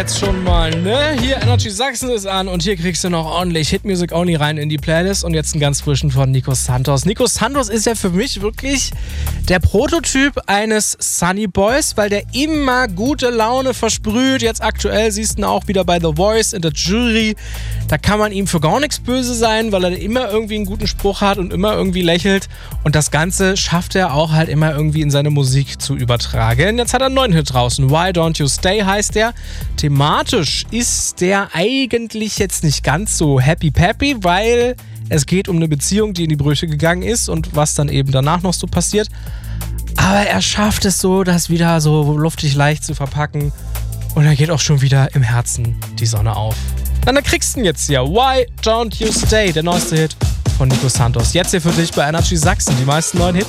Jetzt schon mal, ne? Hier Energy Sachsen ist an und hier kriegst du noch ordentlich Hit Music Only rein in die Playlist und jetzt einen ganz frischen von Nico Santos. Nico Santos ist ja für mich wirklich der Prototyp eines Sunny Boys, weil der immer gute Laune versprüht. Jetzt aktuell siehst du ihn auch wieder bei The Voice in der Jury. Da kann man ihm für gar nichts böse sein, weil er immer irgendwie einen guten Spruch hat und immer irgendwie lächelt. Und das Ganze schafft er auch halt immer irgendwie in seine Musik zu übertragen. Jetzt hat er einen neuen Hit draußen. Why Don't You Stay heißt der. Thematisch ist der eigentlich jetzt nicht ganz so happy-peppy, weil es geht um eine Beziehung, die in die Brüche gegangen ist und was dann eben danach noch so passiert. Aber er schafft es so, das wieder so luftig leicht zu verpacken und dann geht auch schon wieder im Herzen die Sonne auf. Dann kriegst du ihn jetzt hier. Why Don't You Stay, der neueste Hit von Nico Santos. Jetzt hier für dich bei Energy Sachsen, die meisten neuen Hits.